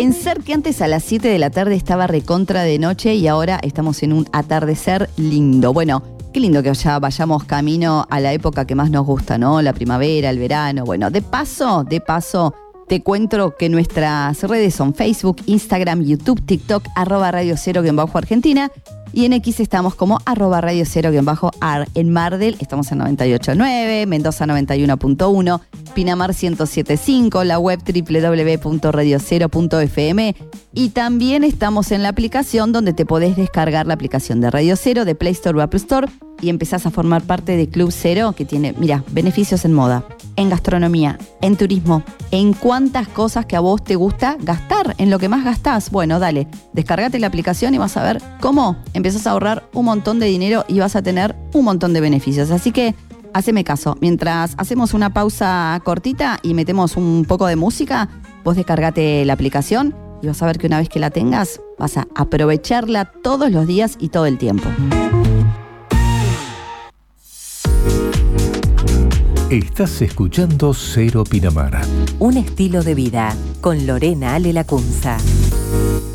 Pensar que antes a las 7 de la tarde estaba recontra de noche y ahora estamos en un atardecer lindo. Bueno, qué lindo que ya vayamos camino a la época que más nos gusta, ¿no? La primavera, el verano. Bueno, de paso, te cuento que nuestras redes son Facebook, Instagram, YouTube, TikTok, @Radio Cero_Argentina. Y en X estamos como @Radio Cero_Ar. En Mar del estamos en 98.9, Mendoza 91.1, Pinamar 107.5, la web www.radiocero.fm. Y también estamos en la aplicación donde te podés descargar la aplicación de Radio Cero, de Play Store o Apple Store, y empezás a formar parte de Club Cero, que tiene, mira, beneficios en moda, en gastronomía, en turismo, en cuántas cosas que a vos te gusta gastar, en lo que más gastás. Bueno, dale, descargate la aplicación y vas a ver cómo empezás a ahorrar un montón de dinero y vas a tener un montón de beneficios. Así que haceme caso, mientras hacemos una pausa cortita y metemos un poco de música, vos descargate la aplicación y vas a ver que una vez que la tengas, vas a aprovecharla todos los días y todo el tiempo. Estás escuchando Cero Pinamar. Un estilo de vida con Lorena Ale Lacunza.